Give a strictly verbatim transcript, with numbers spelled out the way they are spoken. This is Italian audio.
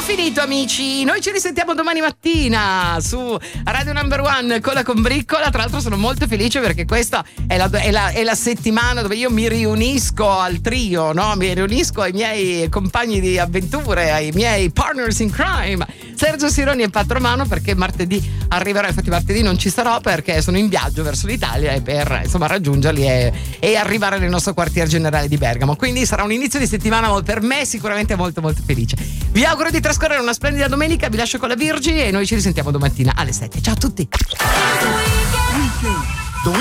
finito, amici. Noi ci risentiamo domani mattina su Radio Number One con la combriccola. Tra l'altro sono molto felice perché questa è la, è la, è la settimana dove io mi riunisco al trio, no? Mi riunisco ai miei compagni di avventure, ai miei partners in crime, Sergio Sironi e Pat Romano, perché martedì arriverò. Infatti martedì non ci sarò perché sono in viaggio verso l'Italia e per insomma raggiungerli e, e arrivare nel nostro quartier generale di Bergamo. Quindi sarà un inizio di settimana per me sicuramente molto molto felice. Vi auguro di trascorrere una splendida domenica, vi lascio con la Virgi e noi ci risentiamo domattina alle sette. Ciao a tutti.